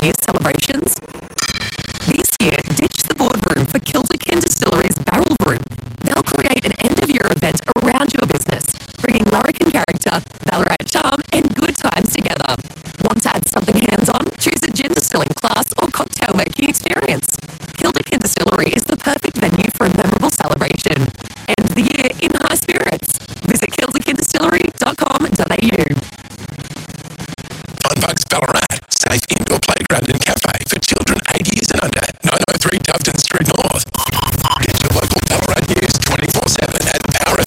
year celebrations? This year, ditch the boardroom for Kilderkin Distillery's Barrel Room. They'll create an end-of-year event around your business, bringing Larrikin character, Ballarat charm, and good times together. Want to add something hands-on? Choose a gin distilling class or cocktail making experience. Kilderkin Distillery is the perfect venue for a memorable celebration. End the year in high spirits. Visit kilderkindistillery.com.au. Funbugs Ballarat, safe indoor playground and cafe for children 8 years and under. 903 Doveton Street North. Get your local Ballarat news 24/7 at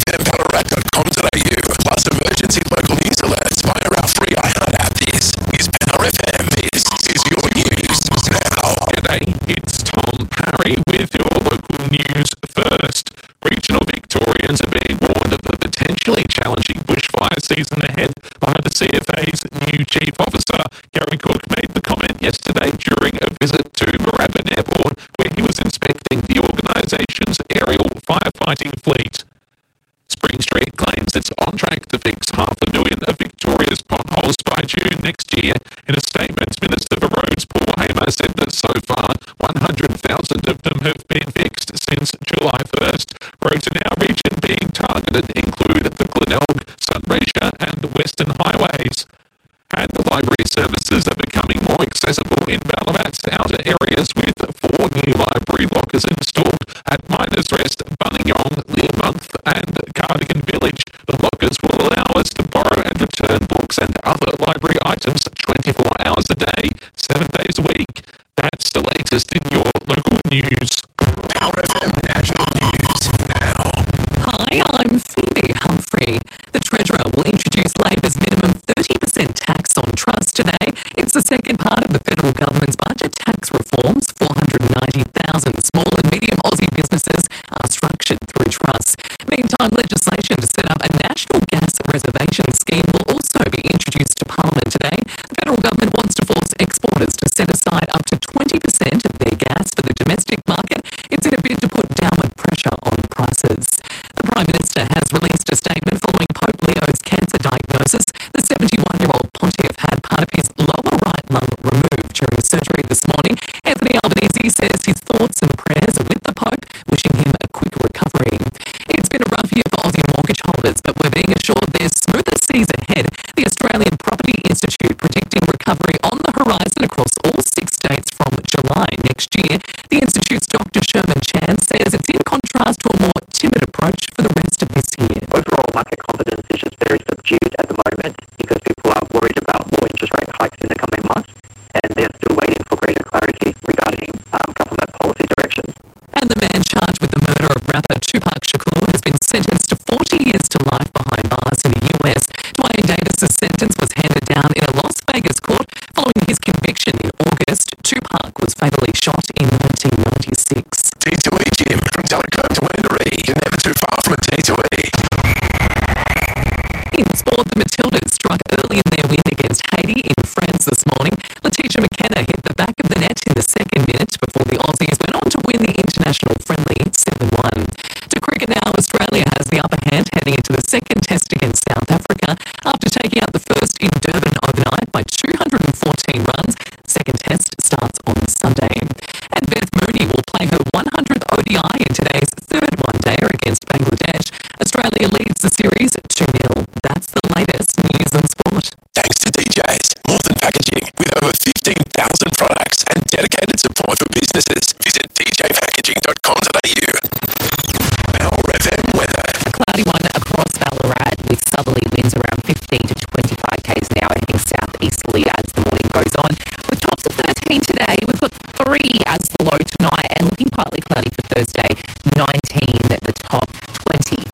powerfmballarat.com.au. Plus emergency local news alerts via our free iHeart app. This is Power FM. This is your news now. G'day, it's Tom Parry with your local news first. Regional Victorians are being warned of the potentially challenging bushfire season ahead by the CFA's new Chief Officer. Gary Cook made the comment yesterday during a visit to Moorabbin Airport, where he was inspecting the organisation's aerial firefighting fleet. Spring Street claims it's on track to fix 500,000 of Victoria's potholes by June next year. In a statement, Minister for Roads Paul Hamer said that so far 100,000 of them have been fixed since July 1st. Roads in our region being targeted include the Glenelg, Sunraysia and Western Highways. And the library services are becoming more accessible in Ballarat's outer areas with 4 new library lockers installed at Miners Rest, Bunnyong, Learmonth and Cardigan Village. The lockers will allow us to borrow and return books and other library items 24 hours a day, 7 days a week. That's the latest in your local news. Power FM National News now. Hi, I'm Phoebe Humphrey. The Treasurer will introduce Labor's minimum 30% tax on trust today. It's the second part of the federal government's budget tax reforms. 490,000 small and medium Aussie businesses are structured through trusts. Meantime, legislation to set up a national gas reservation scheme will also be introduced to Parliament today. The federal government wants to force exporters to set aside up to 20% of their gas for the domestic market. It's in a bid to put downward pressure on prices. The Prime Minister has released a statement following Pope Leo's cancer diagnosis. The 71-year-old pontiff had part of his lower right lung removed during surgery this morning. Anthony Albanese says his thoughts and prayers are with the Pope, wishing him a quick recovery. It's been a rough year for Aussie mortgage holders, but we're being assured there's smoother seas ahead. The Australian Property Institute predicting recovery on the horizon across all 6 states from July next year. The Institute's Dr. Sherman Chan says it's in contrast to a more timid approach for the rest of this year. Overall, market confidence is just very subdued at the moment because people are worried about more interest rate hikes in the coming months, and they're still waiting for greater clarity regarding government policy directions. And the man charged with the murder of rapper Tupac Shakur has been sentenced to 40 years to life behind bars in the US. Dwayne Davis's sentence was handed down in a Las Vegas court following his conviction in August. Tupac was fatally shot in 1996. T2E Jim from Telecom to Wanderee. You're never too far from a T2E. In sport, the Matildas struck early in their win against Haiti in France this morning. Letitia McKenna hit the back of the net in the second minute before the Aussies went on to win the international friendly 7-1. To cricket now, Australia has the upper hand heading into the second test against South Africa after taking out the first in Durban overnight by 214 runs. Second test starts on Sunday. And Beth Mooney will play her 100th ODI in today's third one-dayer against Bangladesh. Australia leads the series 2-0. That's the latest news and sport. Thanks to DJs, more than packaging, with over 15,000 products and dedicated support for businesses. Visit djpackaging.com.au. Power FM weather. A cloudy one across Ballarat with southerly winds around 15 to 25 k's an hour heading southeasterly as the morning goes on. With tops of 13 today, we've got 3 as the low tonight and looking partly cloudy for Thursday, 19 at the top, 20